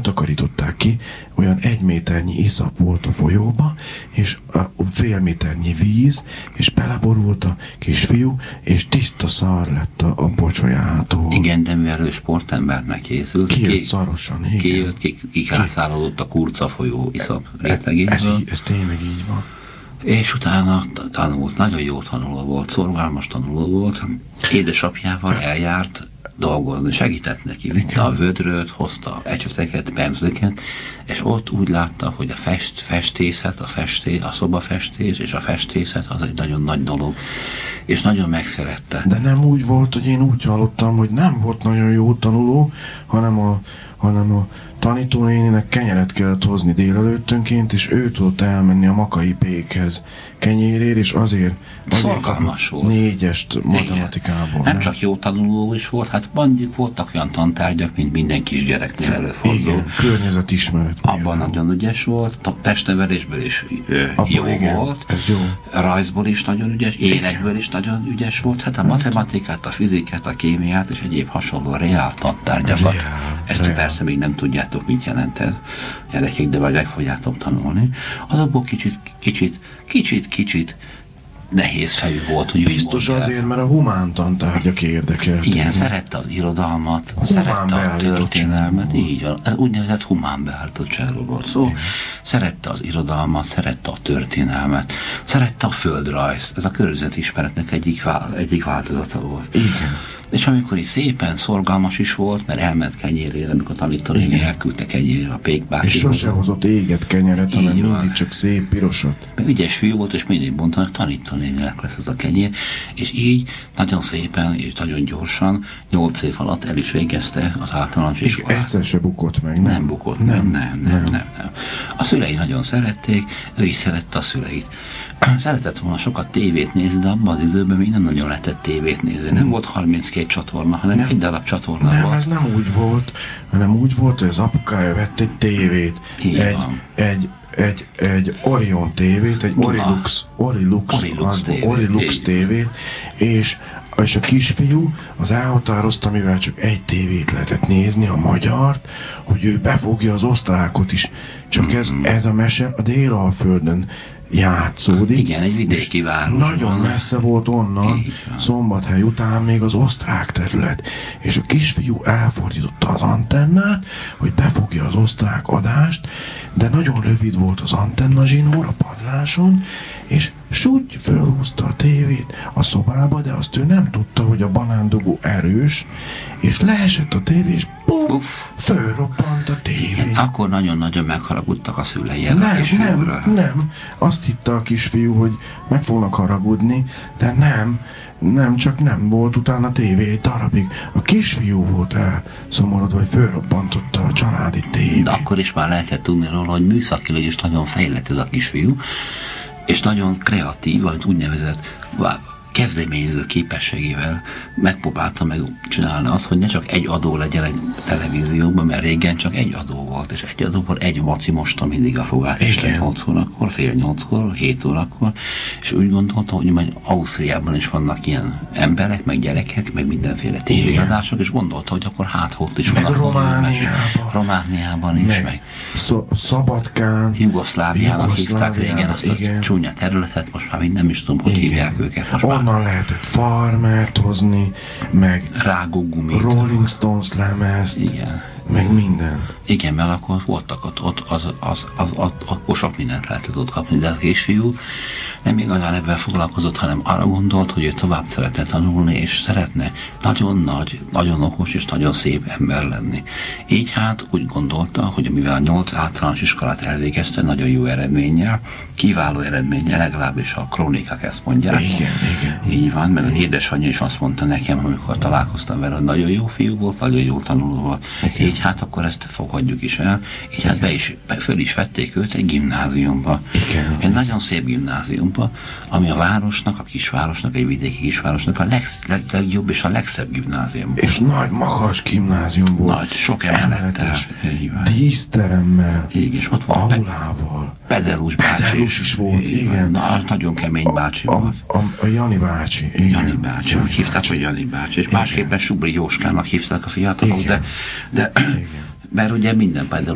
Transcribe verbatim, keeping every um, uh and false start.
takarították ki, olyan egy méternyi iszap volt a folyóba, és a fél méternyi víz, és beleborult a kisfiú, és tiszta szar lett a, a pocsolyától. Igen, de mivel ő sportembernek készült. Kijött ki, szarosan, igen. Kijött, kikászálódott a Kurca folyó iszap rétegéből. Ez, ez tényleg így van. És utána tanult, nagyon jó tanuló volt, szorgalmas tanuló volt. Édesapjával eljárt dolgozni, segített neki, vitte a vödröt, hozta ecseteket, pemzleket, és ott úgy látta, hogy a fest, festészet, a, festé, a szobafestés és a festészet az egy nagyon nagy dolog, és nagyon megszerette. De nem úgy volt, hogy én úgy hallottam, hogy nem volt nagyon jó tanuló, hanem a, hanem a tanítónéninek kenyeret kellett hozni délelőttönként, és ő tudott elmenni a Makai Pékhez kenyérért, és azért, azért kapott négyest matematikából. Nem, nem csak jó tanuló is volt, hát mondjuk voltak olyan tantárgyak, mint minden kisgyereknél előfordul. Igen, környezetismeret. Abban nagyon ügyes volt, a testnevelésből is ö, jó igen, volt, ez jó. Rajzból is nagyon ügyes, életből is nagyon ügyes volt, hát a matematikát, a fizikát, a kémiát és egyéb hasonló reál tantárgyakat. Reál, Ezt reál. persze még nem tudjátok, mit jelent ez, gyerekek, de majd meg fogjátok tanulni. Azokból kicsit, kicsit, kicsit, kicsit nehéz fejű volt, hogy biztos azért, mert a humán tantárgyak érdekeltek. Igen, szerette az irodalmat, szerette a történelmet, így van, ez úgynevezett humán beállítottságról volt szó. Igen. Szerette az irodalmat, szerette a történelmet, szerette a földrajzt, ez a környezetismeretnek egyik, vál, egyik változata volt. Igen. És amikor is szépen szorgalmas is volt, mert elment kenyérére, amikor tanítónéni elküldte kenyérére a pékbácsi. És sose hozott éget kenyeret, hanem mindig van. Csak szép pirosat. Ügyes fiú volt, és mindig mondta, hogy tanítónéninek lesz ez a kenyér, és így nagyon szépen és nagyon gyorsan, nyolc év alatt el is végezte az általános iskolát. Egyszer se bukott meg, nem? Nem bukott nem, meg, nem, nem, nem, nem, nem. A szülei nagyon szerették, ő is szerette a szüleit. Szeretett volna sokat tévét nézni, de abban az időben még nem nagyon lehetett tévét nézni. Nem volt harminckét csatorna, hanem nem, egy darab csatorna nem, volt. Nem, ez nem úgy volt, hanem úgy volt, hogy az apukája vett egy tévét. Így egy, van. egy, egy, egy Orion tévét, egy Orilux, Orilux, Orilux, tévét, Orilux tévét, és és a kisfiú az elhatározta, mivel csak egy tévét lehetett nézni, a magyart, hogy ő befogja az osztrákot is. Csak ez, ez a mese a Délalföldön játszódik. Igen, egy vidéki város. Nagyon messze volt onnan, Szombathely után még az osztrák terület. És a kisfiú elfordította az antennát, hogy befogja az osztrák adást, de nagyon rövid volt az antenna zsinór a padláson, és súgy fölhúzta a tévét a szobába, de azt ő nem tudta, hogy a banándugó erős, és leesett a tévé, és bum, fölrobbant a tévé. Akkor nagyon-nagyon megharagudtak a szülei. Nem, nem, nem. Azt hitte a kisfiú, hogy meg fognak haragudni, de nem, nem, csak nem volt utána tévé egy darabig. A kisfiú volt el szomorodva, hogy fölrobbantotta a családi tévét. De akkor is már lehetett tudni róla, hogy műszakilag is nagyon fejlett ez a kisfiú, és nagyon kreatív, vagy úgynevezett kezdeményező képességével megpróbálta megcsinálni azt, hogy ne csak egy adó legyen egy televízióban, mert régen csak egy adó volt, és egy adóból egy maci mosta mindig a fogát, és nyolc órakor, fél nyolckor, hét órakor, és úgy gondolta, hogy majd Ausztriában is vannak ilyen emberek, meg gyerekek, meg mindenféle tévéadások, és gondolta, hogy akkor hát ott is meg vannak. Romániában. Romániában is, meg, meg Szó, Szabadkán. Jugoszláviának hívták régen azt igen. a csúnya területet, most már nem is tudom, hogy igen. hívják őket. Most onnan már lehetett Farmert hozni, meg Rágógumit, Rolling Stones lemezt, igen. meg minden. Igen, mert akkor voltak ott, ott az, az, az, az, az, akkor sok mindent lehetett ott kapni, de a kisfiú nem igazán ebben foglalkozott, hanem arra gondolt, hogy ő tovább szeretne tanulni, és szeretne nagyon nagy, nagyon okos és nagyon szép ember lenni. Így hát úgy gondolta, hogy mivel a nyolc általános iskolát elvégezte nagyon jó eredménnyel, kiváló eredménnyel, legalábbis a krónikák ezt mondják. Igen, igen. Így van, meg az édesanyja is azt mondta nekem, amikor találkoztam vele, hogy nagyon jó fiú volt, nagyon jó tanuló volt. Igen. Így hát akkor ezt fogadjuk is el. Így hát be is, be, föl is vették őt egy gimnáziumba. Igen. Egy nagyon szép gimnáziumba, ami a városnak, a kisvárosnak, egy vidéki kisvárosnak a leg, leg, legjobb és a legszebb gimnázium. És nagy, magas gimnázium volt. Nagy, sok emelettel. Díszteremmel. Igen, és ott volt aulával. Pedelus bácsi. Pedelus is volt, igen. igen. Na, az nagyon kemény bácsi a, volt. A, a, a Jani bácsi. Igen. Jani bácsi. Jani hívták, bácsi. hogy Jani bácsi. És másképpen Subri Jóskának hívták a fiatalok, de, de mert ugye minden Pedelus